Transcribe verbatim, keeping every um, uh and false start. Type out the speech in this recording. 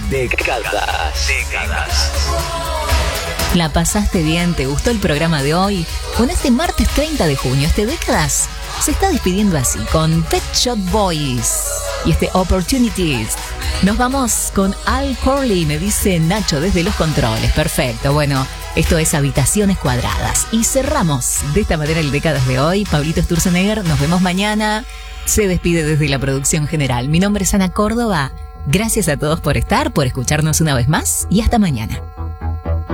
Décadas. Décadas. ¿La pasaste bien? ¿Te gustó el programa de hoy? Con este martes treinta de junio, este Décadas se está despidiendo así, con Pet Shop Boys y este Opportunities. Nos vamos con Al Corley, me dice Nacho desde los controles. Perfecto, bueno, esto es Habitaciones Cuadradas. Y cerramos de esta manera el Décadas de hoy. Pablito Sturzenegger, nos vemos mañana. Se despide desde la producción general. Mi nombre es Ana Córdoba. Gracias a todos por estar, por escucharnos una vez más y hasta mañana.